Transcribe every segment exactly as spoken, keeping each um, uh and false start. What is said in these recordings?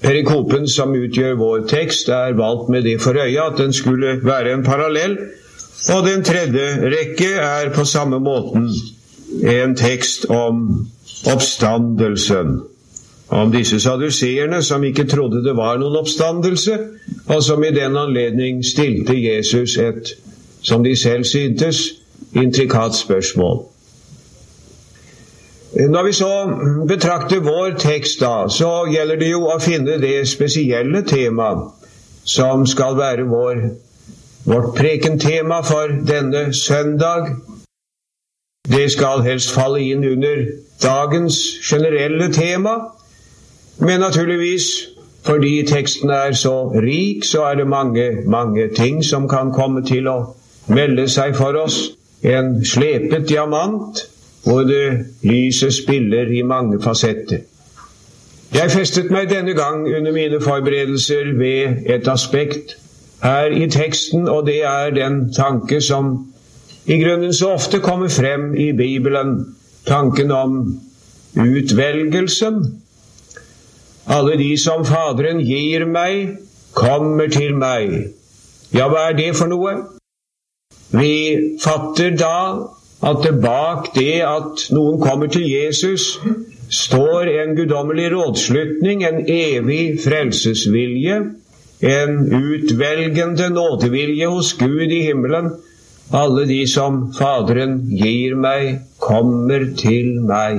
perikopen som utgjør vår tekst er valgt med det for øye at den skulle være en parallell, og den tredje rekke er på samme måten en tekst om oppstandelsen, om disse saduseerne som ikke trodde det var noen oppstandelse, og som i den anledning stilte Jesus et, som de selv syntes, intrikat spørsmål. Når vi så betrakter vår tekst da, så gjelder det jo å finne det spesielle tema som skal være vår, vårt prekentema for denne søndag. Det skal helst falle inn under dagens generelle tema, men naturligvis, fordi teksten er så rik, så er det mange, mange ting som kan komme til å melde seg for oss. En slepet diamant, hvor det lyset spiller i mange fasetter. Jeg festet meg denne gang under mine forberedelser ved et aspekt her i teksten, og det er den tanke som i grunnen så ofte kommer frem i Bibelen, tanken om utvelgelsen. Alle de som Faderen gir meg, kommer til meg. Ja, hva er det for noe? Vi fatter da at det bak det at noen kommer til Jesus, står en guddommelig rådslutning, en evig frelsesvilje, en utvelgende nådevilje hos Gud i himmelen. Alle de som Faderen gir meg, kommer til meg.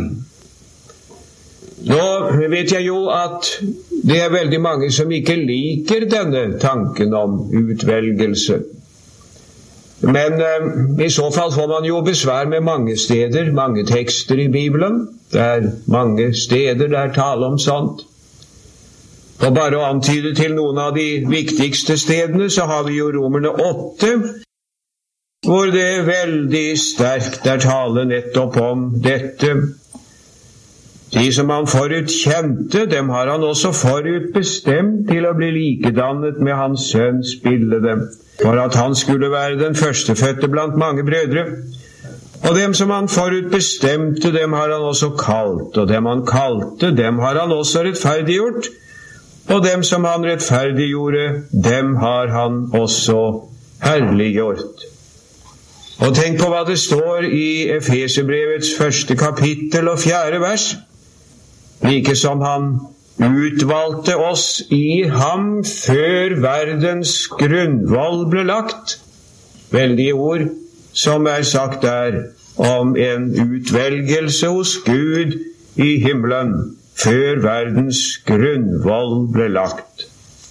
Nå vet jeg jo at det er veldig mange som ikke liker denne tanken om utvelgelse. Men eh, i så fall får man jo besvær med mange steder, mange tekster i Bibelen. Det er mange steder der tale om sånt. Og bare å antyde til noen av de viktigste stedene, så har vi jo Romerne åtte, hvor det er veldig sterkt er tale nettopp om dette. De som han forut kjente, dem har han også forut bestemt til å bli likedannet med hans sønns bilde, for at han skulle være den førstefødte blant mange brødre. Og dem som han forut bestemte, dem har han også kalt, og dem han kalte, dem har han også rettferdiggjort, og dem som han rettferdiggjorde, dem har han også herliggjort. Og tenk på hva det står i Efeserbrevets første kapittel og fjerde vers. Like som han utvalgte oss i ham før verdens grunnvoll ble lagt. Veldige ord som er sagt der om en utvelgelse hos Gud i himmelen før verdens grunnvoll ble lagt.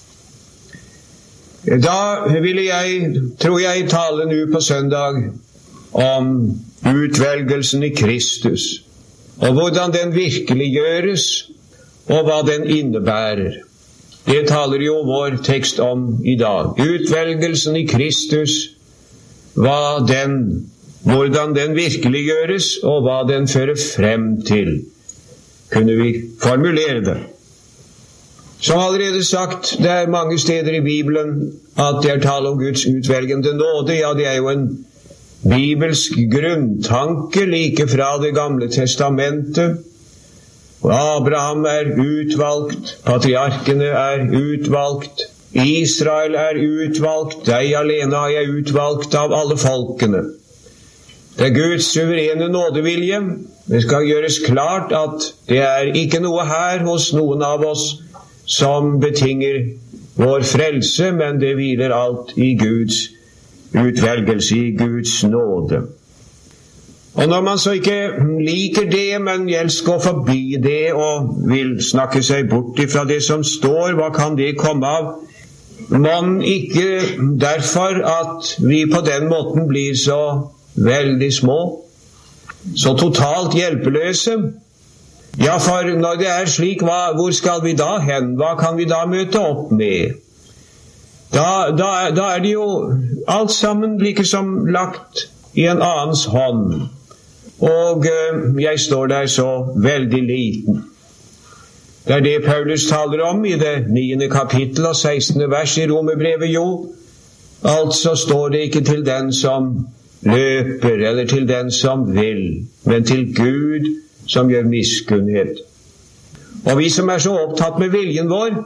Da ville jeg, tror jeg, tale nå på søndag om utvelgelsen i Kristus, og hvordan den virkeliggjøres, og hva den innebærer. Det taler jo vår tekst om i dag. Utvelgelsen i Kristus, hva den, hvordan den virkeliggjøres, og hva den fører frem til. Kunne vi formulere det? Som allerede sagt, det er mange steder i Bibelen at det er tale om Guds utvelgende nåde. Ja, det er jo en bibelsk grunntanke like fra det gamle testamentet. Abraham er utvalgt, patriarkene er utvalgt, Israel er utvalgt, deg alene har jeg utvalgt av alle folkene. Det er Guds suverene nådevilje. Det skal gjøres klart at det er ikke noe her hos noen av oss som betinger vår frelse, men det hviler alt i Guds utvelgelse, i Guds nåde. Og når man så ikke liker det, men helst går forbi det og vil snakke seg bort fra det som står, hva kan det komme av? Man ikke derfor at vi på den måten blir så veldig små, så totalt hjelpeløse. Ja, for når det er slik, hva, hvor skal vi da hen? Hva kan vi da møte opp med? Da, da, da er det jo alt sammen like som lagt i en annens hånd. Og eh, jeg står der så veldig liten. Det er det Paulus taler om i det niende kapittel og sekstende vers i Romerbrevet jo. Altså står det ikke til den som løper, eller til den som vil, men til Gud som gjør miskunnhet. Og vi som er så opptatt med viljen vår,